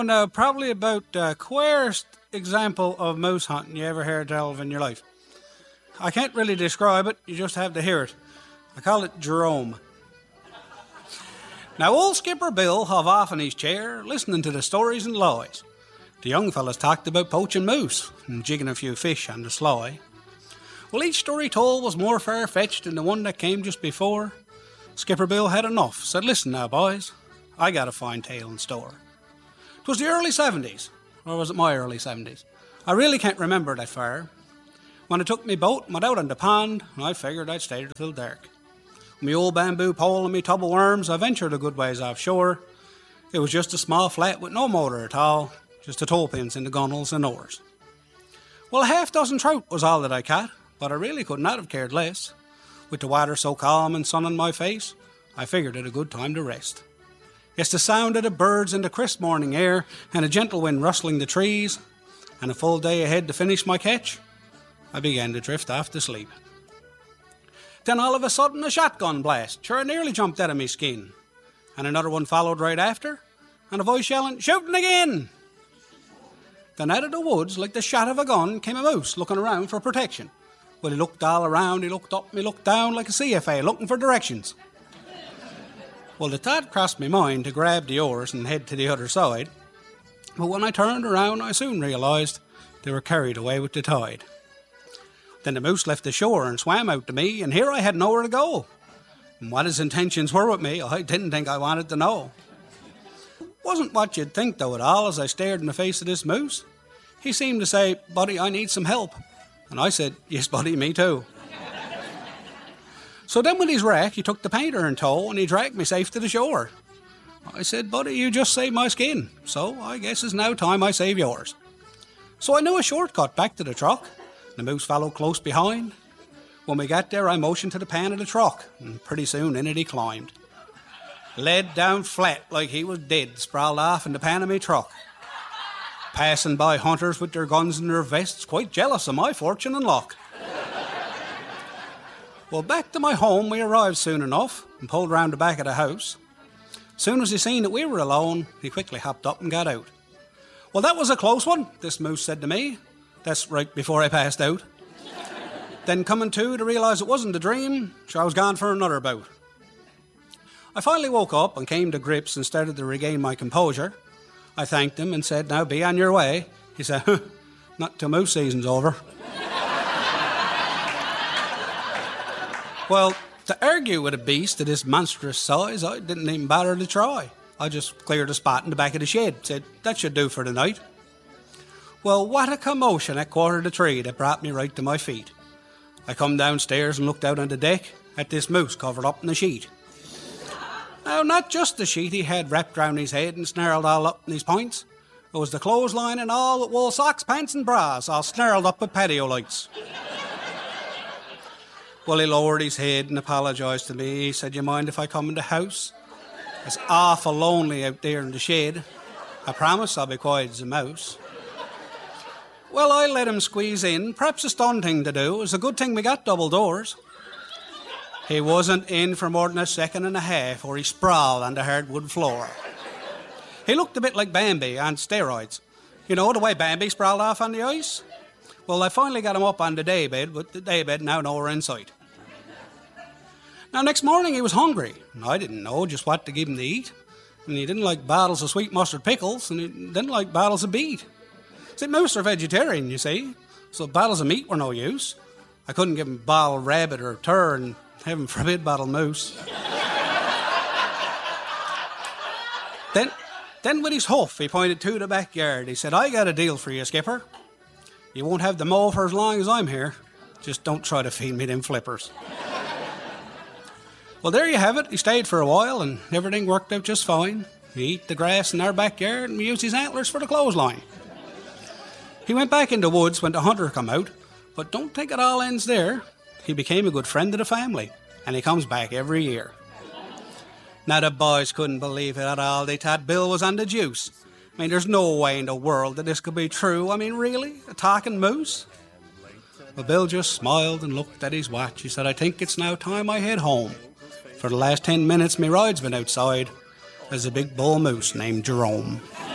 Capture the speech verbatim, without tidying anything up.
Now, probably about the queerest example of moose hunting you ever heard tell of in your life. I can't really describe it, you just have to hear it. I call it Jerome. Now, old Skipper Bill hove off in his chair, listening to the stories and lies. The young fellas talked about poaching moose and jigging a few fish on the sly. Well, each story told was more far-fetched than the one that came just before. Skipper Bill had enough, said, "Listen now, boys, I got a fine tale in store." 'Twas the early seventies, or was it my early seventies? I really can't remember that far. When I took me boat and went out on the pond, I figured I'd stay there till dark. With me old bamboo pole and me tub of worms, I ventured a good ways offshore. It was just a small flat with no motor at all, just the toe pins in the gunnels and oars. Well, a half dozen trout was all that I caught, but I really could not have cared less. With the water so calm and sun on my face, I figured it a good time to rest. Yes, the sound of the birds in the crisp morning air, and a gentle wind rustling the trees, and a full day ahead to finish my catch, I began to drift off to sleep. Then all of a sudden a shotgun blast, sure nearly jumped out of me skin, and another one followed right after, and a voice yelling, "Shooting again!" Then out of the woods, like the shot of a gun, came a moose looking around for protection. Well, he looked all around, he looked up, he looked down like a C F A looking for directions. Well, the thought crossed my mind to grab the oars and head to the other side. But when I turned around, I soon realised they were carried away with the tide. Then the moose left the shore and swam out to me, and here I had nowhere to go. And what his intentions were with me, I didn't think I wanted to know. Wasn't what you'd think, though, at all, as I stared in the face of this moose. He seemed to say, "Buddy, I need some help." And I said, "Yes, buddy, me too." So then with his rack, he took the painter in tow and he dragged me safe to the shore. I said, "Buddy, you just saved my skin, so I guess it's now time I save yours." So I knew a shortcut back to the truck. The moose followed close behind. When we got there, I motioned to the pan of the truck, and pretty soon in it he climbed. Laid down flat like he was dead, sprawled off in the pan of me truck. Passing by hunters with their guns and their vests, quite jealous of my fortune and luck. Well, back to my home we arrived soon enough and pulled round the back of the house. Soon as he seen that we were alone, he quickly hopped up and got out. "Well, that was a close one," this moose said to me. That's right before I passed out. Then coming to to realise it wasn't a dream, so I was gone for another bout. I finally woke up and came to grips and started to regain my composure. I thanked him and said, "Now be on your way." He said, "Huh, not till moose season's over." Well, to argue with a beast of this monstrous size, I didn't even bother to try. I just cleared a spot in the back of the shed, said, "That should do for the night." Well, what a commotion at quarter to three that brought me right to my feet. I come downstairs and looked out on the deck at this moose covered up in a sheet. Now, not just the sheet he had wrapped round his head and snarled all up in his points. It was the clothesline and all with wool socks, pants and bras, all snarled up with patio lights. Well, he lowered his head and apologised to me. He said, "You mind if I come in the house? It's awful lonely out there in the shed. I promise I'll be quiet as a mouse." Well, I let him squeeze in. Perhaps a stunned thing to do. It was a good thing we got double doors. He wasn't in for more than a second and a half, or he sprawled on the hardwood floor. He looked a bit like Bambi on steroids. You know, the way Bambi sprawled off on the ice? Well, I finally got him up on the daybed, but the daybed now nowhere in sight. Now, next morning he was hungry, and I didn't know just what to give him to eat. And he didn't like bottles of sweet mustard pickles, and he didn't like bottles of beet. See, moose are vegetarian, you see, so bottles of meat were no use. I couldn't give him bottled rabbit or tur, and heaven forbid bottled moose. then, then with his hoof, he pointed to the backyard. He said, "I got a deal for you, Skipper. You won't have the mow for as long as I'm here. Just don't try to feed me them flippers." Well, there you have it. He stayed for a while, and everything worked out just fine. He ate the grass in our backyard, and we used his antlers for the clothesline. He went back in the woods when the hunter come out, but don't think it all ends there. He became a good friend of the family, and he comes back every year. Now, the boys couldn't believe it at all. They thought Bill was on the juice. I mean, there's no way in the world that this could be true. I mean, really? A talking moose? Well, Bill just smiled and looked at his watch. He said, "I think it's now time I head home. For the last ten minutes, me ride's been outside. There's a big bull moose named Jerome."